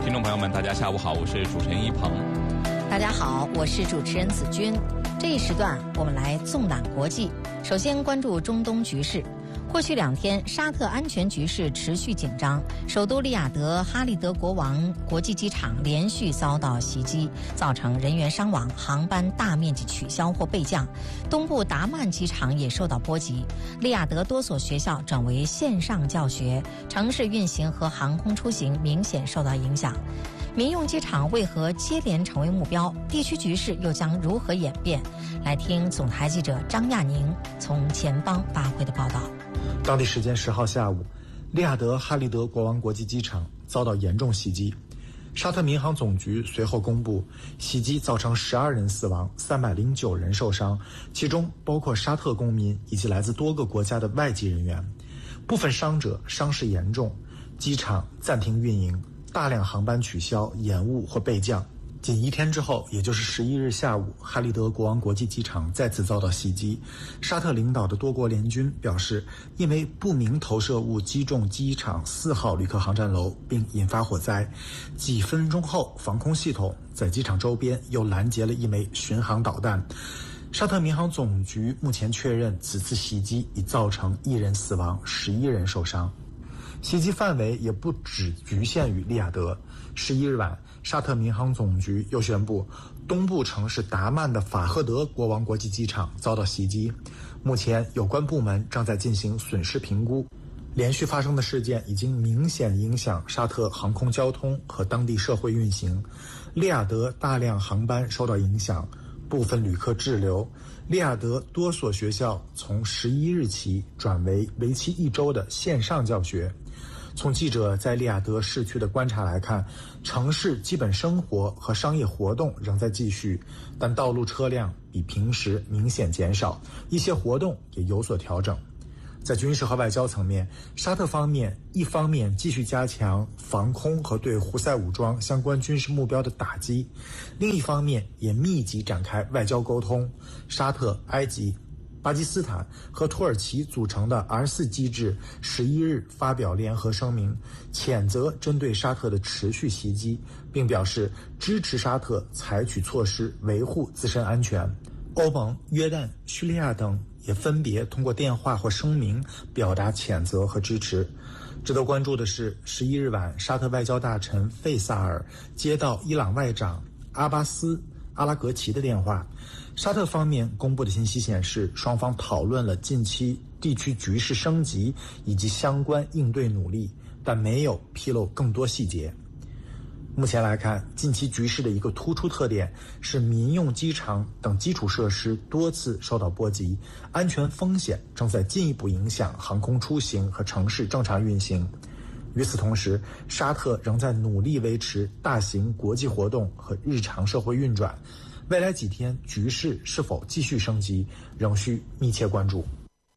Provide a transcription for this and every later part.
听众朋友们，大家下午好，我是主持人一鹏。 大家好，我是主持人子君。这一时段我们来纵览国际，首先关注中东局势。过去2天，沙特安全局势持续紧张，首都利雅得哈利德国王国际机场连续遭到袭击，造成人员伤亡，航班大面积取消或备降。东部达曼机场也受到波及，利雅得多所学校转为线上教学，城市运行和航空出行明显受到影响。民用机场为何接连成为目标？地区局势又将如何演变？来听总台记者张亚宁从前方发回的报道。 当地时间10号下午，利雅得哈利德国王国际机场遭到严重袭击。沙特民航总局随后公布，袭击造成12人死亡，309人受伤，其中包括沙特公民以及来自多个国家的外籍人员。部分伤者伤势严重，机场暂停运营，大量航班取消、延误或备降。仅1天之后，也就是11日下午，哈利德国王国际机场再次遭到袭击。沙特领导的多国联军表示，因为不明投射物击中机场4号旅客航站楼并引发火灾。几分钟后，防空系统在机场周边又拦截了1枚巡航导弹。沙特民航总局目前确认，此次袭击已造成1人死亡，11人受伤。袭击范围也不只局限于利雅得。11日晚，沙特民航总局又宣布，东部城市达曼的法赫德国王国际机场遭到袭击。目前有关部门正在进行损失评估。连续发生的事件已经明显影响沙特航空交通和当地社会运行。利雅得大量航班受到影响，部分旅客滞留。利雅得多所学校从11日起转为为期1周的线上教学。从记者在利雅得市区的观察来看，城市基本生活和商业活动仍在继续，但道路车辆比平时明显减少，一些活动也有所调整。在军事和外交层面，沙特方面一方面继续加强防空和对胡塞武装相关军事目标的打击，另一方面也密集展开外交沟通。沙特、埃及、巴基斯坦和土耳其组成的 R4 机制11日发表联合声明，谴责针对沙特的持续袭击，并表示支持沙特采取措施维护自身安全。欧盟、约旦、叙利亚等也分别通过电话或声明表达谴责和支持。值得关注的是，11日晚，沙特外交大臣费萨尔接到伊朗外长阿巴斯·阿拉格齐的电话。沙特方面公布的信息显示，双方讨论了近期地区局势升级以及相关应对努力，但没有披露更多细节。目前来看，近期局势的一个突出特点是民用机场等基础设施多次受到波及，安全风险正在进一步影响航空出行和城市正常运行。与此同时，沙特仍在努力维持大型国际活动和日常社会运转。未来几天局势是否继续升级，仍需密切关注。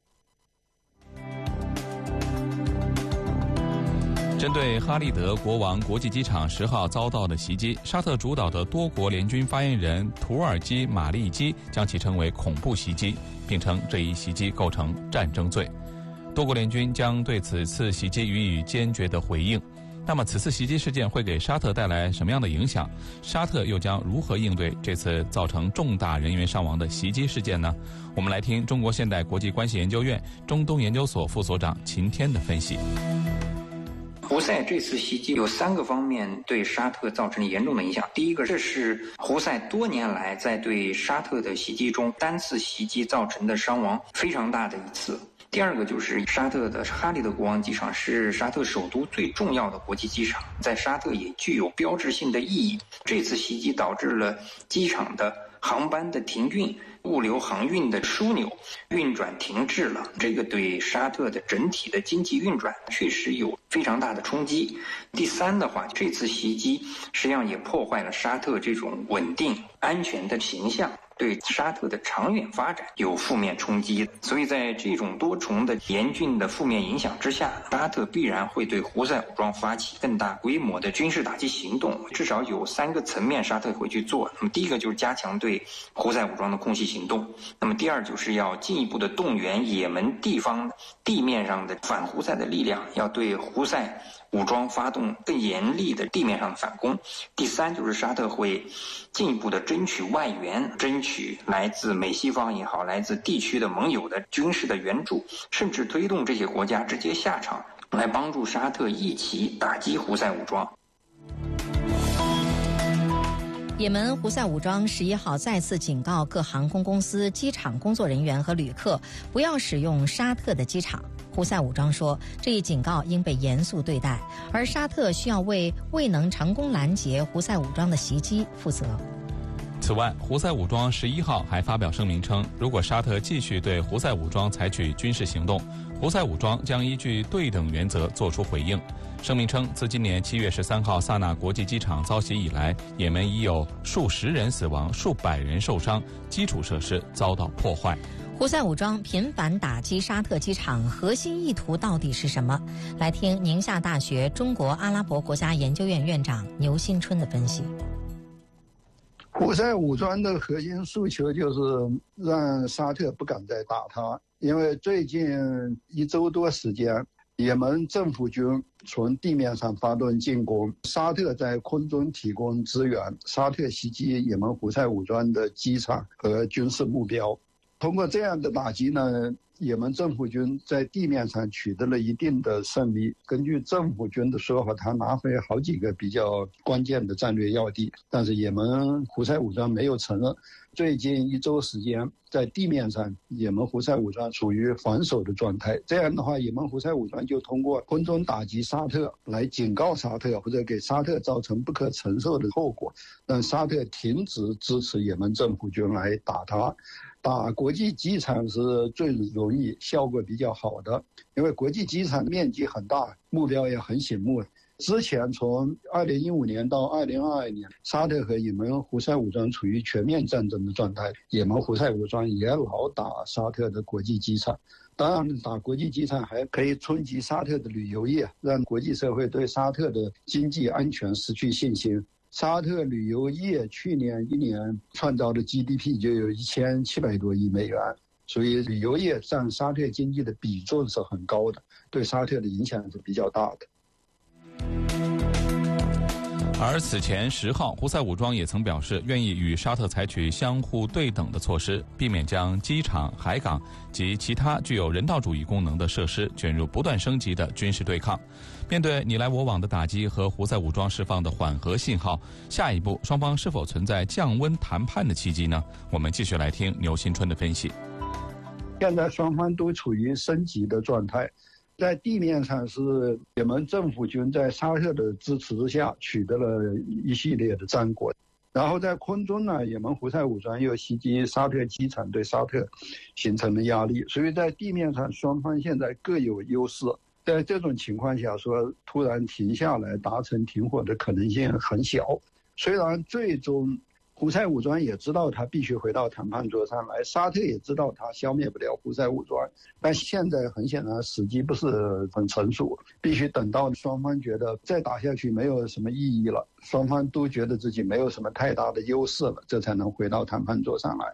针对哈利德国王国际机场10号遭到的袭击，沙特主导的多国联军发言人土耳其马利基将其称为恐怖袭击，并称这一袭击构成战争罪。多国联军将对此次袭击予以坚决的回应。那么此次袭击事件会给沙特带来什么样的影响？沙特又将如何应对这次造成重大人员伤亡的袭击事件呢？我们来听中国现代国际关系研究院中东研究所副所长秦天的分析。 胡塞这次袭击有3个方面对沙特造成了严重的影响。第一个，这是胡塞多年来在对沙特的袭击中单次袭击造成的伤亡非常大的一次。第二个就是沙特的哈利德国王机场是沙特首都最重要的国际机场，在沙特也具有标志性的意义。这次袭击导致了机场的航班的停运，物流航运的枢纽运转停滞了，这个对沙特的整体的经济运转确实有非常大的冲击。第三的话，这次袭击实际上也破坏了沙特这种稳定安全的形象，对沙特的长远发展有负面冲击。所以在这种多重的严峻的负面影响之下，沙特必然会对胡塞武装发起更大规模的军事打击行动，至少有3个层面沙特会去做。那么第一个就是加强对胡塞武装的空袭行动，那么第二就是要进一步的动员也门地方地面上的反胡塞的力量，要对胡塞武装发动更严厉的地面上的反攻。第三，就是沙特会进一步的争取外援，争取来自美西方也好，来自地区的盟友的军事的援助，甚至推动这些国家直接下场，来帮助沙特一起打击胡塞武装。 也门胡塞武装11号再次警告各航空公司、机场工作人员和旅客不要使用沙特的机场。胡塞武装说，这一警告应被严肃对待，而沙特需要为未能成功拦截胡塞武装的袭击负责。 此外，胡塞武装11号还发表声明称，如果沙特继续对胡塞武装采取军事行动，胡塞武装将依据对等原则作出回应。声明称，自今年7月13号萨那国际机场遭袭以来，也门已有数十人死亡、数百人受伤，基础设施遭到破坏。 胡塞武装频繁打击沙特机场，核心意图到底是什么？来听宁夏大学中国阿拉伯国家研究院院长牛新春的分析。 胡塞武装的核心诉求就是让沙特不敢再打他，因为最近1周多时间，也门政府军从地面上发动进攻，沙特在空中提供支援，沙特袭击也门胡塞武装的机场和军事目标。通过这样的打击呢，也门政府军在地面上取得了一定的胜利。根据政府军的说法，他拿回好几个比较关键的战略要地，但是也门胡塞武装没有承认。最近1周时间，在地面上，也门胡塞武装处于防守的状态。这样的话，也门胡塞武装就通过空中打击沙特来警告沙特，或者给沙特造成不可承受的后果，让沙特停止支持也门政府军来打他。打国际机场是最容易、效果比较好的，因为国际机场面积很大，目标也很醒目。之前从2015年到2022年，沙特和也门胡塞武装处于全面战争的状态，也门胡塞武装也老打沙特的国际机场。当然，打国际机场还可以冲击沙特的旅游业，让国际社会对沙特的经济安全失去信心。沙特旅游业去年1年创造的 GDP 就有1700多亿美元，所以旅游业占沙特经济的比重是很高的，对沙特的影响是比较大的。 而此前10号，胡塞武装也曾表示愿意与沙特采取相互对等的措施，避免将机场、海港及其他具有人道主义功能的设施卷入不断升级的军事对抗。面对你来我往的打击和胡塞武装释放的缓和信号，下一步双方是否存在降温谈判的契机呢？我们继续来听牛新春的分析。 现在双方都处于升级的状态。在地面上是也门政府军在沙特的支持之下取得了一系列的战果，然后在空中呢，也门胡塞武装又袭击沙特机场，对沙特形成了压力，所以在地面上双方现在各有优势。在这种情况下说突然停下来达成停火的可能性很小，虽然最终胡塞武装也知道他必须回到谈判桌上来，沙特也知道他消灭不了胡塞武装，但现在很显然时机不是很成熟，必须等到双方觉得再打下去没有什么意义了，双方都觉得自己没有什么太大的优势了，这才能回到谈判桌上来。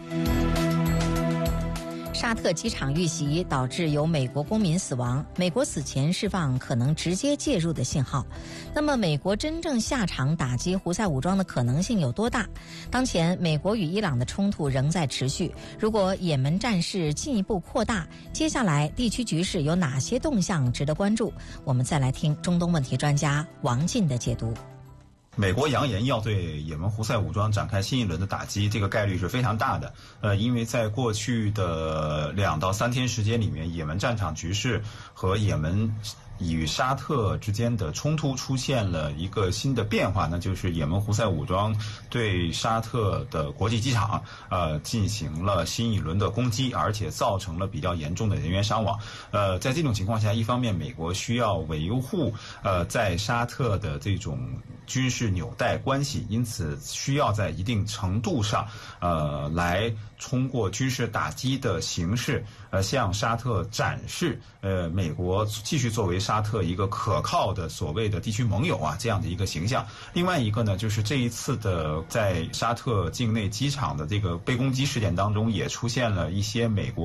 沙特机场遇袭导致有美国公民死亡，美国此前释放可能直接介入的信号。那么美国真正下场打击胡塞武装的可能性有多大？当前美国与伊朗的冲突仍在持续，如果也门战事进一步扩大，接下来地区局势有哪些动向值得关注？我们再来听中东问题专家王进的解读。 美国扬言要对也门胡塞武装展开新一轮的打击，这个概率是非常大的。因为在过去的2到3天时间里面，也门战场局势和也门与沙特之间的冲突出现了一个新的变化，那就是也门胡塞武装对沙特的国际机场进行了新一轮的攻击，而且造成了比较严重的人员伤亡。在这种情况下，一方面美国需要维护在沙特的这种军事纽带关系，因此需要在一定程度上来通过军事打击的形式向沙特展示美国继续作为沙特一个可靠的所谓的地区盟友这样的一个形象。另外一个呢，就是这一次的在沙特境内机场的这个被攻击事件当中，也出现了一些美国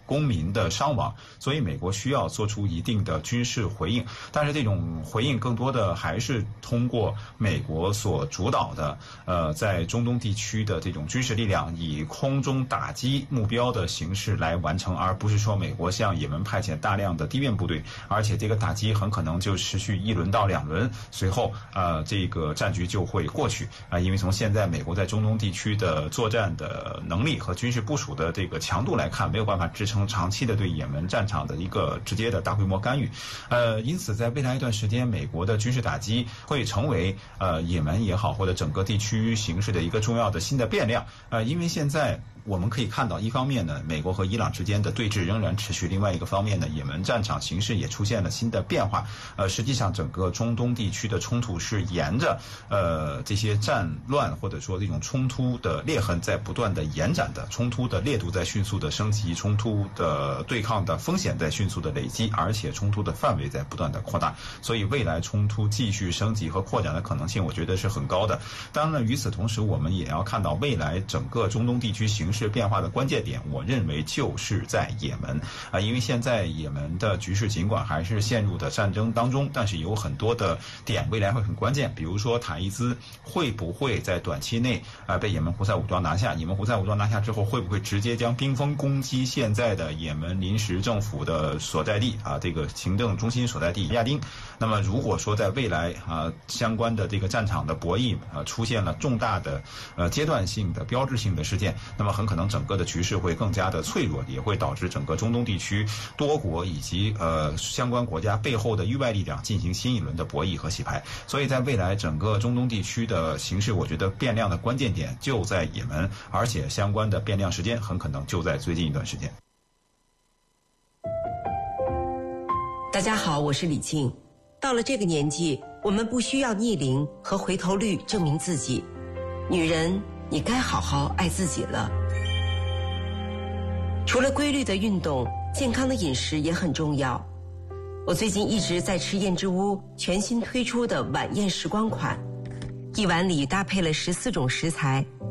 公民的伤亡，所以美国需要做出一定的军事回应。但是这种回应更多的还是通过美国所主导的在中东地区的这种军事力量以空中打击目标的形式来完成，而不是说美国向也门派遣大量的地面部队，而且这个打击很可能就持续1轮到2轮，随后这个战局就会过去因为从现在美国在中东地区的作战的能力和军事部署的这个强度来看，没有办法支撑长期的对也门战场的一个直接的大规模干预。因此在未来一段时间，美国的军事打击会成为也门也好，或者整个地区形势的一个重要的新的变量。因为现在我们可以看到，一方面呢，美国和伊朗之间的对峙仍然持续；另外一个方面呢，也门战场形势也出现了新的变化。实际上，整个中东地区的冲突是沿着这些战乱或者说这种冲突的裂痕在不断的延展的，冲突的烈度在迅速的升级，冲突的对抗的风险在迅速的累积，而且冲突的范围在不断的扩大。所以，未来冲突继续升级和扩展的可能性，我觉得是很高的。当然，与此同时，我们也要看到未来整个中东地区形势变化的关键点，我认为就是在也门因为现在也门的局势尽管还是陷入的战争当中，但是有很多的点未来会很关键，比如说塔伊兹会不会在短期内被也门胡塞武装拿下？也门胡塞武装拿下之后，会不会直接将兵锋攻击现在的也门临时政府的所在地这个行政中心所在地亚丁？那么如果说在未来相关的这个战场的博弈出现了重大的阶段性的标志性的事件，那么很可能整个的局势会更加的脆弱，也会导致整个中东地区多国以及相关国家背后的域外力量进行新一轮的博弈和洗牌。所以在未来整个中东地区的形势，我觉得变量的关键点就在也门，而且相关的变量时间很可能就在最近一段时间。 大家好，我是李静。到了这个年纪，我们不需要逆龄和回头率证明自己。女人，你该好好爱自己了。除了规律的运动，健康的饮食也很重要。我最近一直在吃燕之屋全新推出的晚宴时光款，一碗里搭配了14种食材，